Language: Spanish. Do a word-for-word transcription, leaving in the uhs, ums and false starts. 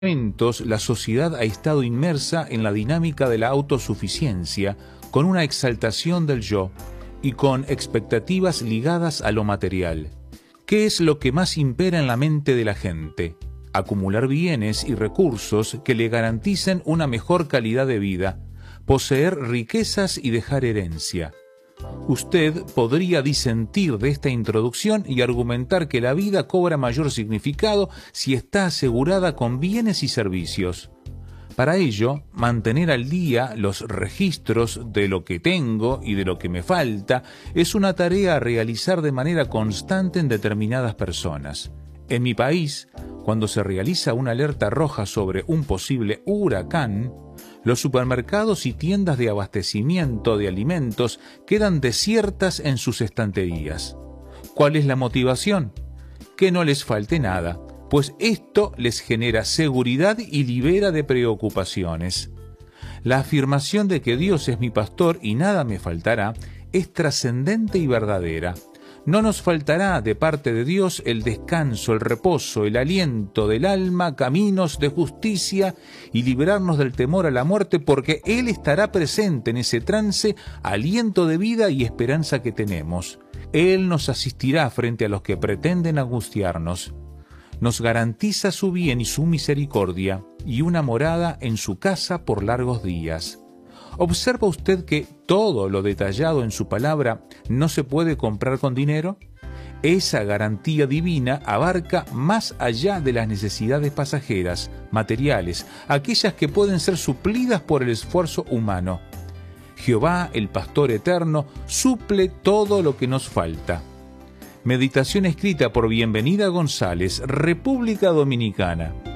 momentos la sociedad ha estado inmersa en la dinámica de la autosuficiencia, con una exaltación del yo y con expectativas ligadas a lo material. ¿Qué es lo que más impera en la mente de la gente? Acumular bienes y recursos que le garanticen una mejor calidad de vida, poseer riquezas y dejar herencia. Usted podría disentir de esta introducción y argumentar que la vida cobra mayor significado si está asegurada con bienes y servicios. Para ello, mantener al día los registros de lo que tengo y de lo que me falta es una tarea a realizar de manera constante en determinadas personas. En mi país, cuando se realiza una alerta roja sobre un posible huracán, los supermercados y tiendas de abastecimiento de alimentos quedan desiertas en sus estanterías. ¿Cuál es la motivación? Que no les falte nada, pues esto les genera seguridad y libera de preocupaciones. La afirmación de que Dios es mi pastor y nada me faltará es trascendente y verdadera. No nos faltará de parte de Dios el descanso, el reposo, el aliento del alma, caminos de justicia y librarnos del temor a la muerte, porque Él estará presente en ese trance, aliento de vida y esperanza que tenemos. Él nos asistirá frente a los que pretenden angustiarnos. Nos garantiza su bien y su misericordia y una morada en su casa por largos días. ¿Observa usted que todo lo detallado en su palabra no se puede comprar con dinero? Esa garantía divina abarca más allá de las necesidades pasajeras, materiales, aquellas que pueden ser suplidas por el esfuerzo humano. Jehová, el pastor eterno, suple todo lo que nos falta. Meditación escrita por Bienvenida González, República Dominicana.